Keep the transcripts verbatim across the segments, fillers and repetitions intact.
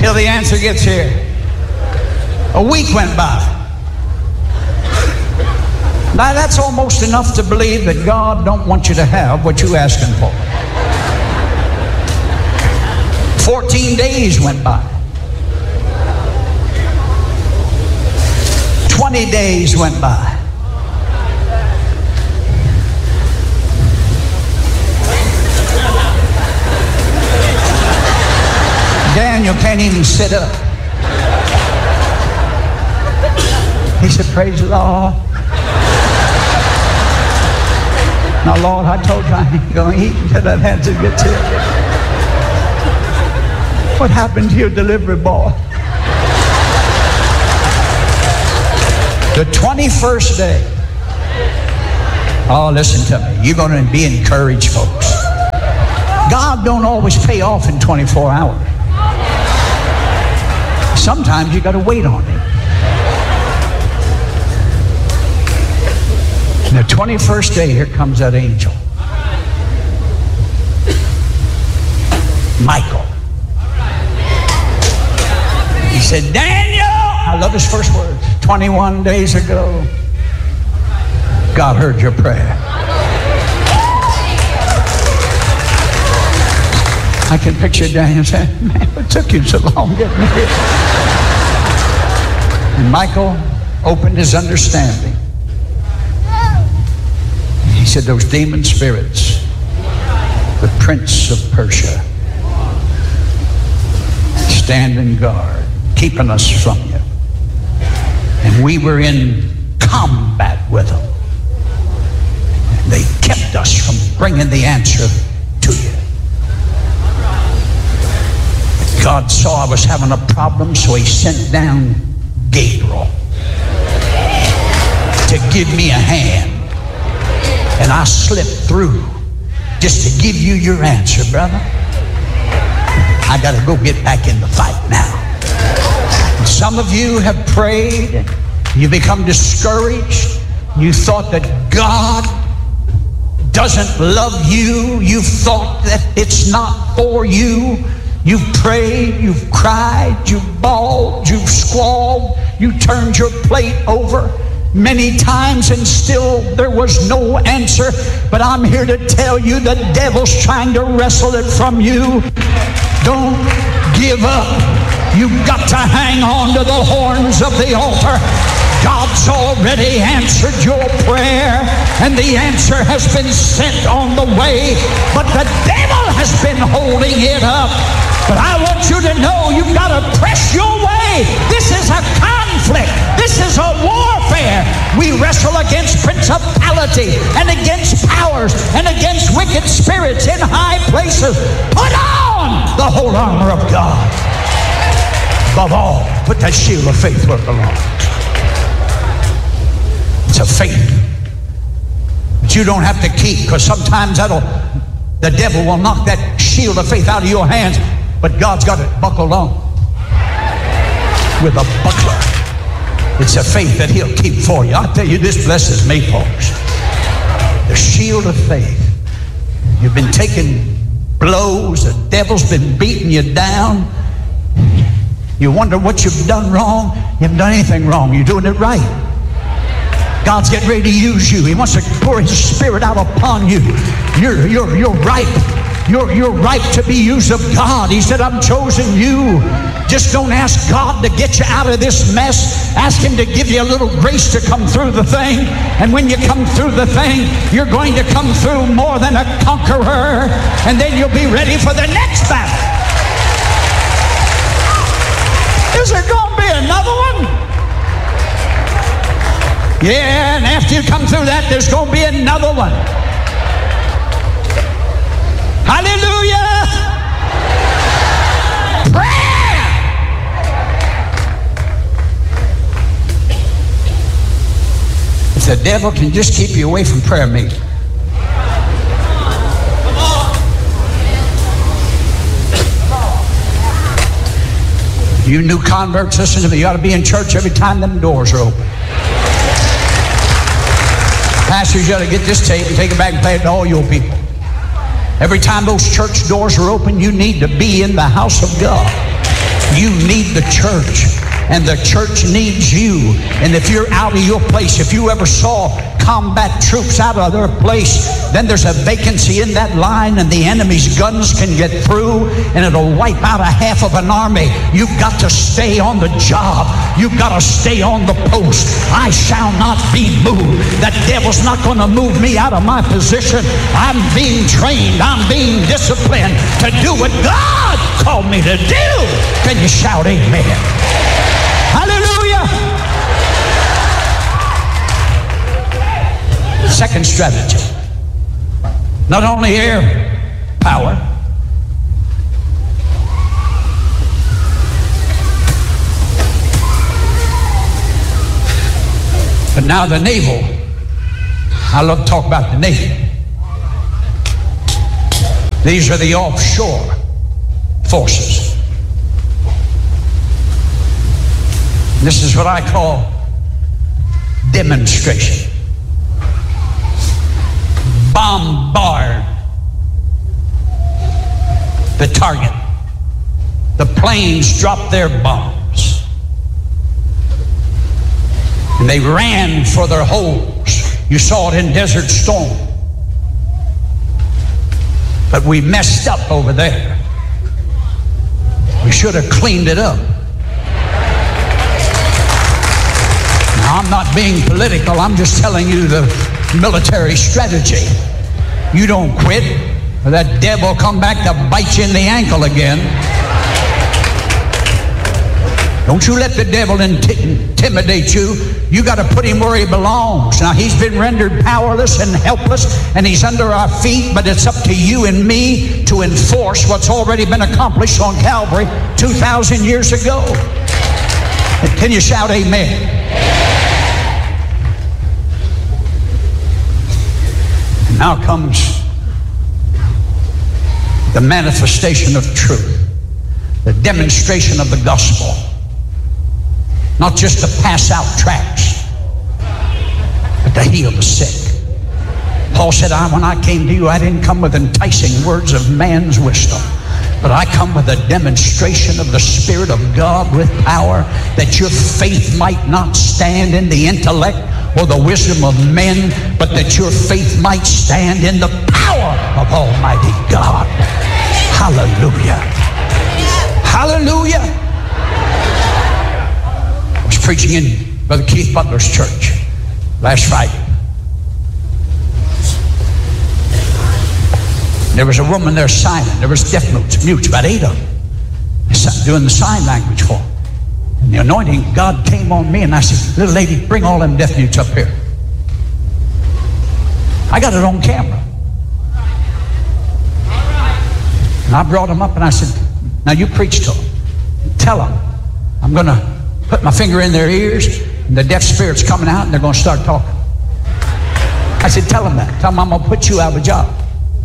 till the answer gets here. A week went by. Now that's almost enough to believe that God don't want you to have what you're asking for. Fourteen days went by. Twenty days went by. Daniel can't even sit up. He said, praise the Lord. Now, Lord, I told you I ain't going to eat until that answer gets here. What happened to your delivery boy? The twenty-first day. Oh, listen to me. You're going to be encouraged, folks. God don't always pay off in twenty-four hours. Sometimes you got to wait on him. And the twenty-first day, here comes that angel. Michael. He said, Daniel, I love his first words. twenty-one days ago, God heard your prayer. I can picture Daniel saying, man, what took you so long getting here? And Michael opened his understanding. He said, those demon spirits, the prince of Persia, standing guard, keeping us from you. And we were in combat with them. And they kept us from bringing the answer to you. God saw I was having a problem, so he sent down Gabriel to give me a hand. And I slipped through just to give you your answer, brother. I got to go get back in the fight now. And some of you have prayed, you become discouraged. You thought that God doesn't love you. You thought that it's not for you. You've prayed, you've cried, you've bawled, you've squalled, you turned your plate over many times and still there was no answer. But I'm here to tell you the devil's trying to wrestle it from you. Don't give up. You've got to hang on to the horns of the altar. God's already answered your prayer, and the answer has been sent on the way, but the devil has been holding it up. But I want you to know you've got to press your way. This is a conflict. This is a warfare. We wrestle against principality and against powers and against wicked spirits in high places. Put on the whole armor of God. Above all, put that shield of faith where it belongs. It's a faith that you don't have to keep, because sometimes that'll, the devil will knock that shield of faith out of your hands, but God's got it buckled on with a buckler. It's a faith that he'll keep for you. I tell you, this blesses me, folks. The shield of faith. You've been taking blows. The devil's been beating you down. You wonder what you've done wrong. You haven't done anything wrong. You're doing it right. God's getting ready to use you. He wants to pour his spirit out upon you. You're, you're, you're ripe. You're, you're ripe to be used of God. He said, I've chosen you. Just don't ask God to get you out of this mess. Ask him to give you a little grace to come through the thing. And when you come through the thing, you're going to come through more than a conqueror. And then you'll be ready for the next battle. Is there going to be another one? Yeah, and after you come through that, there's going to be another one. Hallelujah! Prayer! If the devil can just keep you away from prayer meeting. You new converts, listen to me. You ought to be in church every time them doors are open. Pastors, you ought to get this tape and take it back and play it to all your people. Every time those church doors are open, you need to be in the house of God. You need the church, and the church needs you. And if you're out of your place, if you ever saw combat troops out of their place, then there's a vacancy in that line, and the enemy's guns can get through, and it'll wipe out a half of an army. You've got to stay on the job. You've got to stay on the post. I shall not be moved. The devil's not going to move me out of my position. I'm being trained. I'm being disciplined to do what God called me to do. Can you shout amen? Hallelujah. Second strategy. Not only air power, but now the naval. I love to talk about the Navy. These are the offshore forces. This is what I call demonstration. Bombard the target. The planes dropped their bombs, and they ran for their holes. You saw it in Desert Storm. But we messed up over there. We should have cleaned it up. Now, I'm not being political. I'm just telling you the military strategy. You don't quit, or that devil will come back to bite you in the ankle again. Don't you let the devil intimidate you. You got to put him where he belongs. Now, he's been rendered powerless and helpless, and he's under our feet, but it's up to you and me to enforce what's already been accomplished on Calvary two thousand years ago. Can you shout amen? And now comes the manifestation of truth, the demonstration of the gospel. Not just to pass out tracts, but to heal the sick. Paul said, I, when I came to you, I didn't come with enticing words of man's wisdom, but I come with a demonstration of the Spirit of God with power, that your faith might not stand in the intellect or the wisdom of men, but that your faith might stand in the power of Almighty God. Hallelujah. Hallelujah. Preaching in Brother Keith Butler's church last Friday. There was a woman there signing. There was deaf mutes, mutes, about eight of them, doing the sign language for them. And the anointing of God came on me, and I said, little lady, bring all them deaf mutes up here. I got it on camera. And I brought them up, and I said, now you preach to them. Tell them I'm going to put my finger in their ears, and the deaf spirit's coming out, and they're going to start talking. I said, tell them that. Tell them I'm going to put you out of a job.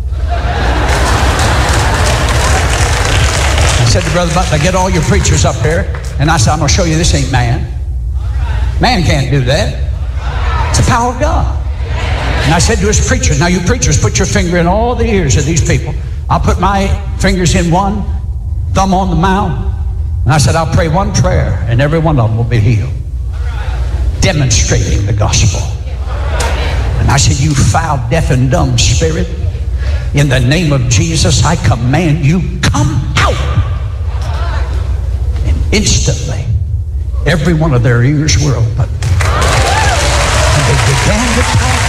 I said to Brother Butler, get all your preachers up here. And I said, I'm going to show you this ain't man. Man can't do that. It's the power of God. And I said to his preachers, now you preachers, put your finger in all the ears of these people. I'll put my fingers in one, thumb on the mouth. And I said, I'll pray one prayer, and every one of them will be healed. Demonstrating the gospel. And I said, you foul, deaf, and dumb spirit, in the name of Jesus, I command you, come out. And instantly, every one of their ears were open. And they began to talk.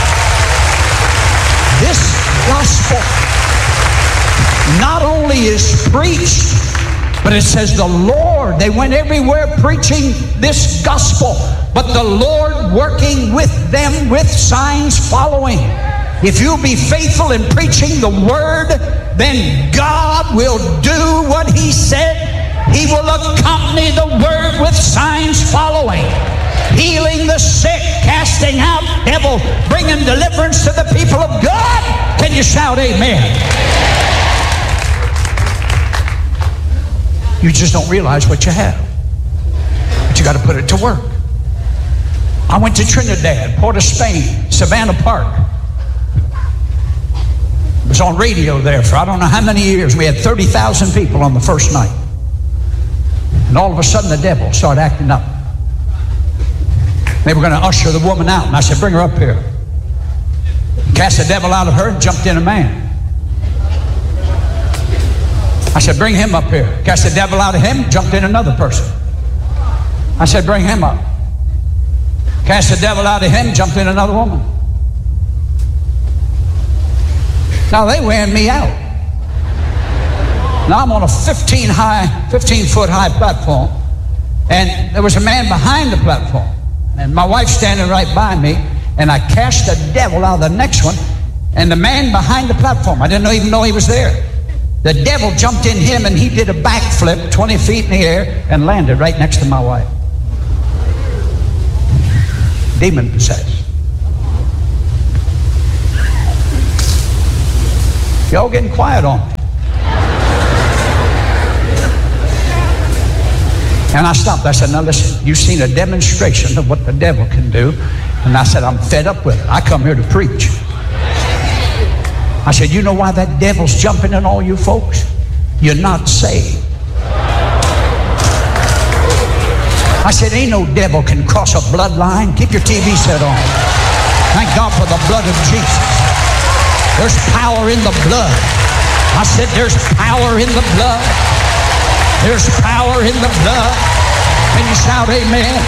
This gospel not only is preached, but it says the Lord, they went everywhere preaching this gospel, but the Lord working with them with signs following. If you'll be faithful in preaching the word, then God will do what he said. He will accompany the word with signs following. Healing the sick, casting out devils, bringing deliverance to the people of God. Can you shout amen? You just don't realize what you have. But you got to put it to work. I went to Trinidad, Port of Spain, Savannah Park. It was on radio there for I don't know how many years. We had thirty thousand people on the first night. And all of a sudden the devil started acting up. They were going to usher the woman out. And I said, bring her up here. Cast the devil out of her and jumped in a man. I said, bring him up here. Cast the devil out of him, jumped in another person. I said, bring him up. Cast the devil out of him, jumped in another woman. Now they wearing me out. Now I'm on a fifteen high, fifteen foot high platform, and there was a man behind the platform, and my wife standing right by me, and I cast the devil out of the next one, and the man behind the platform, I didn't even know he was there. The devil jumped in him, and he did a backflip twenty feet in the air and landed right next to my wife. Demon possessed. Y'all getting quiet on me. And I stopped. I said, now listen, you've seen a demonstration of what the devil can do. And I said, I'm fed up with it. I come here to preach. I said, you know why that devil's jumping in all you folks? You're not saved. I said, ain't no devil can cross a bloodline. Keep your T V set on. Thank God for the blood of Jesus. There's power in the blood. I said, there's power in the blood. There's power in the blood. Can you shout amen?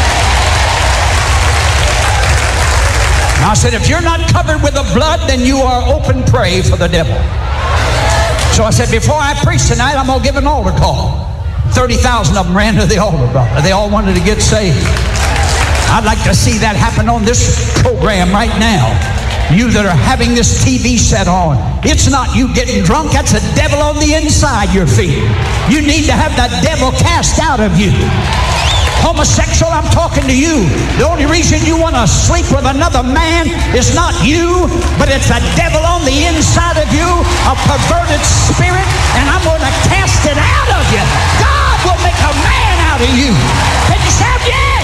I said, if you're not covered with the blood, then you are open prey for the devil. So I said, before I preach tonight, I'm going to give an altar call. thirty thousand of them ran to the altar, brother. They all wanted to get saved. I'd like to see that happen on this program right now. You that are having this T V set on, it's not you getting drunk. That's a devil on the inside your feet. You need to have that devil cast out of you. Homosexual, I'm talking to you. The only reason you want to sleep with another man is not you, but it's a devil on the inside of you, a perverted spirit, and I'm going to cast it out of you. God will make a man out of you. Can you shout yes?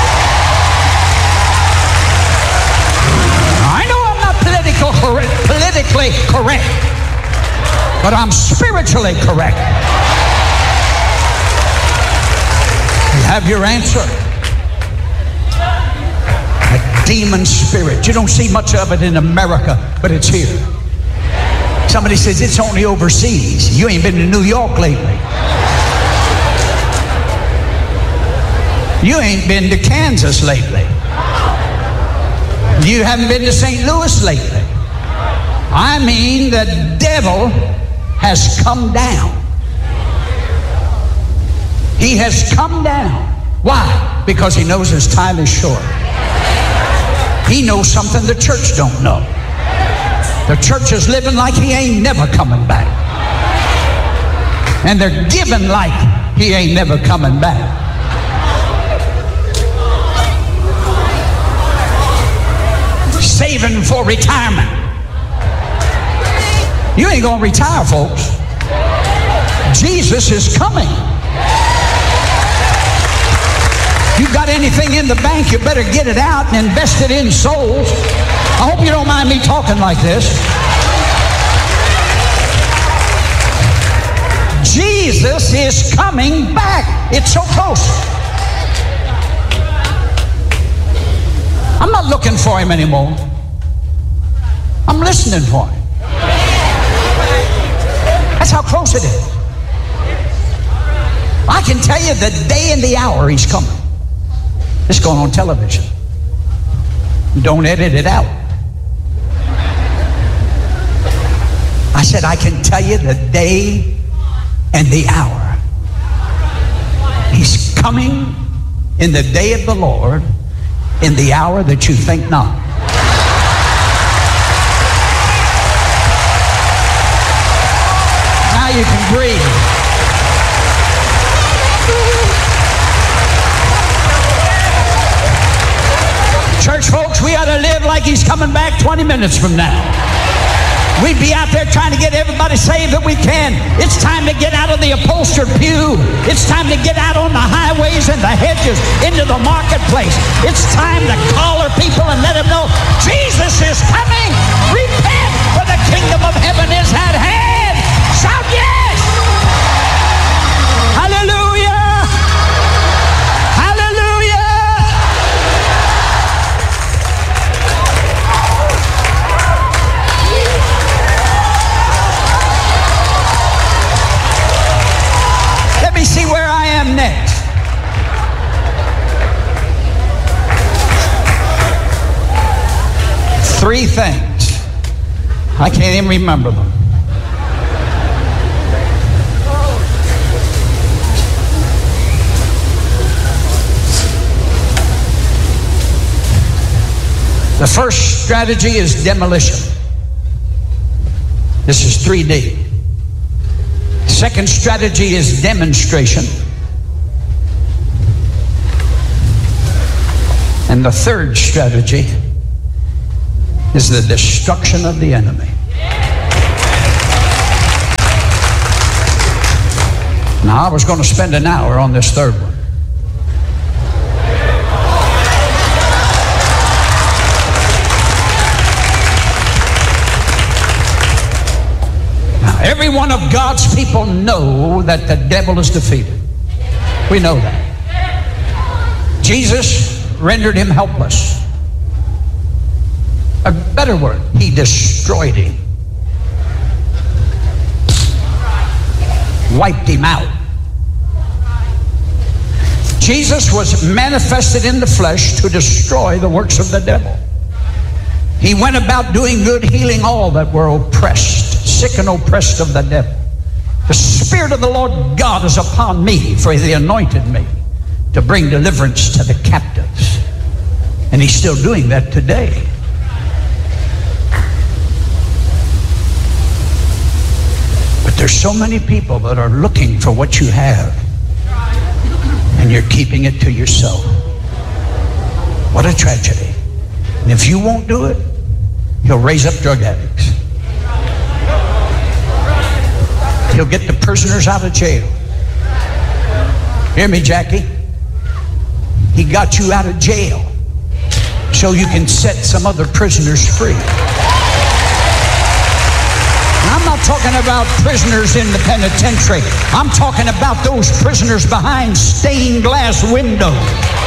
I know I'm not political correct, politically correct, but I'm spiritually correct. You have your answer. A demon spirit. You don't see much of it in America, but it's here. Somebody says it's only overseas. You ain't been to New York lately. You ain't been to Kansas lately. You haven't been to Saint Louis lately. I mean, the devil has come down. He has come down. Why? Because he knows his time is short. He knows something the church don't know. The church is living like he ain't never coming back. And they're giving like he ain't never coming back. Saving for retirement. You ain't gonna retire, folks. Jesus is coming. You got anything in the bank, you better get it out and invest it in souls. I hope you don't mind me talking like this. Jesus is coming back. It's so close. I'm not looking for him anymore. I'm listening for him. That's how close it is. I can tell you the day and the hour he's coming. It's going on television. Don't edit it out. I said, I can tell you the day and the hour. He's coming in the day of the Lord, in the hour that you think not. Now you can breathe. Church folks, we ought to live like he's coming back twenty minutes from now. We'd be out there trying to get everybody saved that we can. It's time to get out of the upholstered pew. It's time to get out on the highways and the hedges into the marketplace. It's time to collar people and let them know Jesus is coming. Repent, for the kingdom of heaven is at hand. Shout yes! Hallelujah! three things. I can't even remember them. The first strategy is demolition. This is three D. Second strategy is demonstration. And the third strategy is the destruction of the enemy. Now, I was going to spend an hour on this third one. Now, every one of God's people know that the devil is defeated. We know that. Jesus rendered him helpless. A better word, he destroyed him. Wiped him out. Jesus was manifested in the flesh to destroy the works of the devil. He went about doing good, healing all that were oppressed, sick and oppressed of the devil. The Spirit of the Lord God is upon me, for he anointed me to bring deliverance to the captives. And he's still doing that today. But there's so many people that are looking for what you have, and you're keeping it to yourself. What a tragedy. And if you won't do it, he'll raise up drug addicts. He'll get the prisoners out of jail. Hear me, Jackie? He got you out of jail so you can set some other prisoners free. And I'm not talking about prisoners in the penitentiary. I'm talking about those prisoners behind stained glass windows.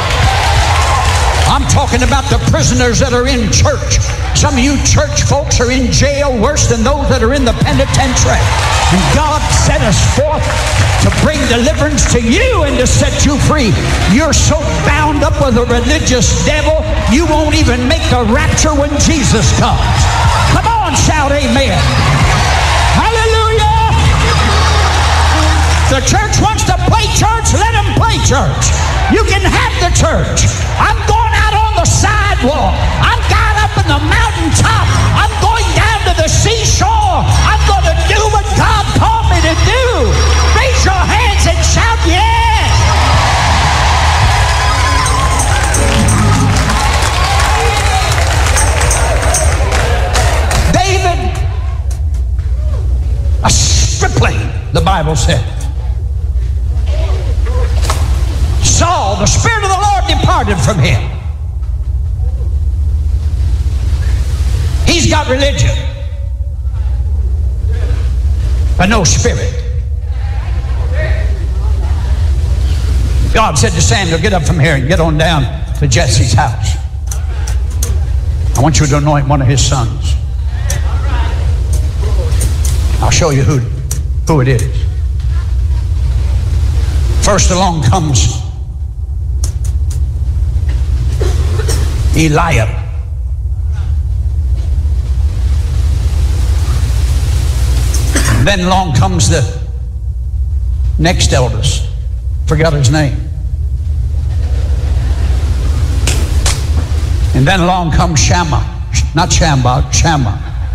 I'm talking about the prisoners that are in church. Some of you church folks are in jail worse than those that are in the penitentiary. And God set us forth to bring deliverance to you and to set you free. You're so bound up with a religious devil, you won't even make the rapture when Jesus comes. Come on, shout amen. Hallelujah. The church wants to play church, let them play church. You can have the church. I'm going out on the sidewalk. I'm down up in the mountaintop. I'm going down to the seashore. I'm going to do what God called me to do. Raise your hands and shout yes. David, a stripling, the Bible said. Saul, the Spirit of the Lord departed from him. He's got religion, but no spirit. God said to Samuel, get up from here and get on down to Jesse's house. I want you to anoint one of his sons. I'll show you who, who it is. First along comes Eliab. And then along comes the next eldest. Forgot his name. And then along comes Shammah. Not Shambach, Shammah.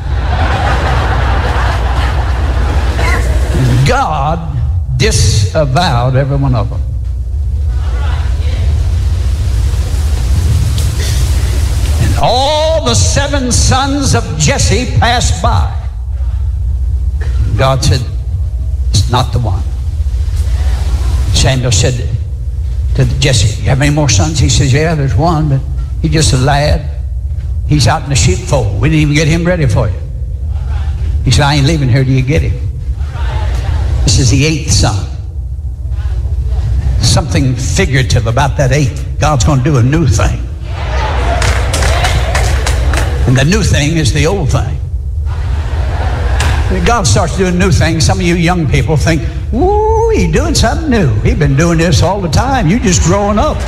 And God disavowed every one of them. All the seven sons of Jesse passed by. God said, it's not the one. Samuel said to Jesse, you have any more sons? He says, yeah, there's one, but he's just a lad. He's out in the sheepfold. We didn't even get him ready for you. He said, I ain't leaving here till you get him. This is the eighth son. Something figurative about that eighth. God's going to do a new thing. And the new thing is the old thing. When God starts doing new things, some of you young people think, ooh, he's doing something new. He's been doing this all the time. You're just growing up.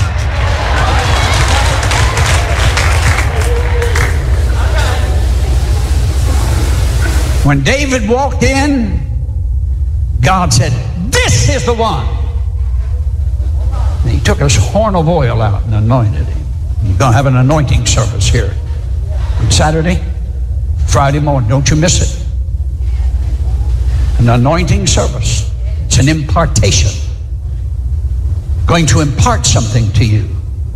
When David walked in, God said, "This is the one." And he took his horn of oil out and anointed him. You're going to have an anointing service here on Saturday, Friday morning. Don't you miss it. An anointing service. It's an impartation. Going to impart something to you.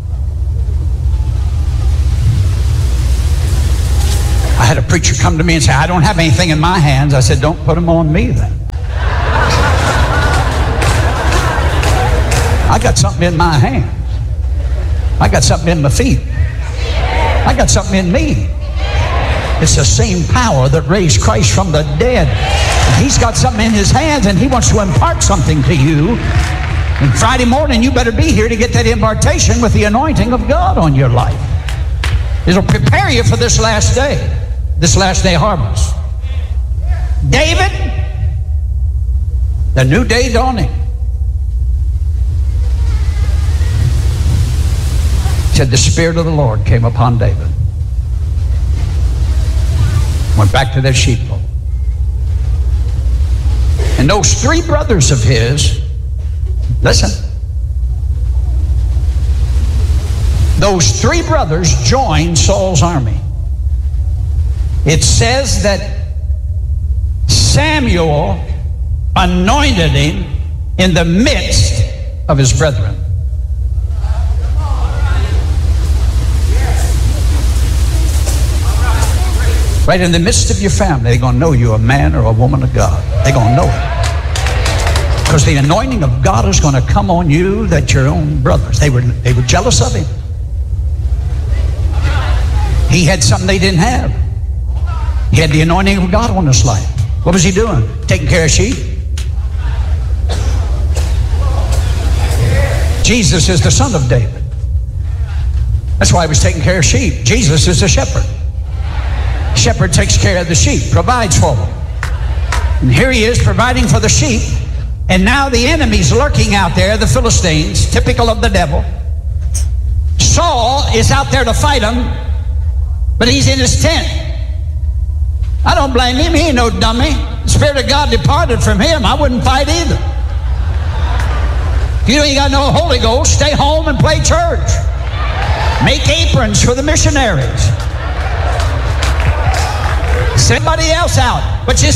I had a preacher come to me and say, "I don't have anything in my hands." I said, "Don't put them on me then." I got something in my hands. I got something in my feet. I got something in me. It's the same power that raised Christ from the dead. He's got something in his hands, and he wants to impart something to you. And Friday morning, you better be here to get that impartation with the anointing of God on your life. It'll prepare you for this last day, this last day harvest. David, the new day dawning. Said the Spirit of the Lord came upon David. Went back to their sheepfold. And those three brothers of his, listen, those three brothers joined Saul's army. It says that Samuel anointed him in the midst of his brethren. Right in the midst of your family, they're going to know you're a man or a woman of God. They're going to know it. Because the anointing of God is going to come on you that your own brothers. They were, they were jealous of him. He had something they didn't have. He had the anointing of God on his life. What was he doing? Taking care of sheep. Jesus is the son of David. That's why he was taking care of sheep. Jesus is a shepherd. Shepherd takes care of the sheep, provides for them. And here he is providing for the sheep. And now the enemy's lurking out there, the Philistines, typical of the devil. Saul is out there to fight him, but he's in his tent. I don't blame him. He ain't no dummy. The Spirit of God departed from him. I wouldn't fight either. If you ain't got no Holy Ghost, stay home and play church. Make aprons for the missionaries. Send somebody else out. But you